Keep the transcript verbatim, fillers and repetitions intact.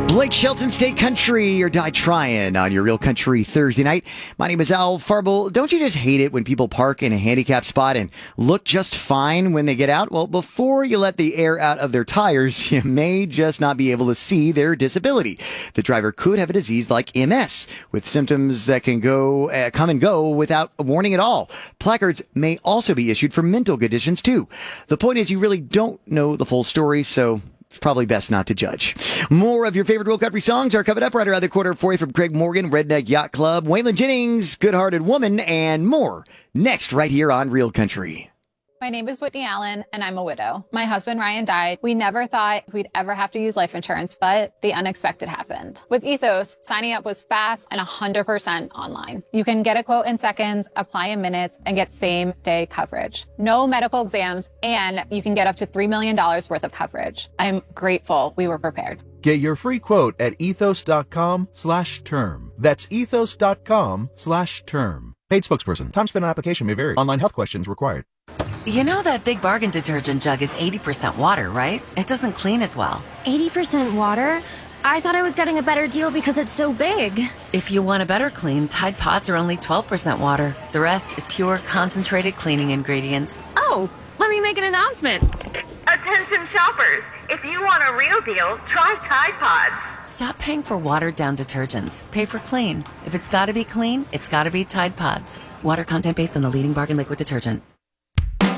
Blake Shelton, State Country, or Die Tryin' on your Real Country Thursday night. My name is Al Farble. Don't you just hate it when people park in a handicap spot and look just fine when they get out? Well, before you let the air out of their tires, you may just not be able to see their disability. The driver could have a disease like M S, with symptoms that can go uh, come and go without a warning at all. Placards may also be issued for mental conditions, too. The point is, you really don't know the full story, so it's probably best not to judge. More of your favorite Real Country songs are coming up right around the corner for you from Craig Morgan, Redneck Yacht Club, Waylon Jennings, Good Hearted Woman, and more. Next, right here on Real Country. My name is Whitney Allen, and I'm a widow. My husband, Ryan, died. We never thought we'd ever have to use life insurance, but the unexpected happened. With Ethos, signing up was fast and one hundred percent online. You can get a quote in seconds, apply in minutes, and get same-day coverage. No medical exams, and you can get up to three million dollars worth of coverage. I'm grateful we were prepared. Get your free quote at ethos.com slash term. That's ethos.com slash term. Paid spokesperson. Time spent on application may vary. Online health questions required. You know that Big Bargain detergent jug is eighty percent water, right? It doesn't clean as well. eighty percent water? I thought I was getting a better deal because it's so big. If you want a better clean, Tide Pods are only twelve percent water. The rest is pure, concentrated cleaning ingredients. Oh, let me make an announcement. Attention shoppers, if you want a real deal, try Tide Pods. Stop paying for watered-down detergents. Pay for clean. If it's gotta be clean, it's gotta be Tide Pods. Water content based on the leading bargain liquid detergent.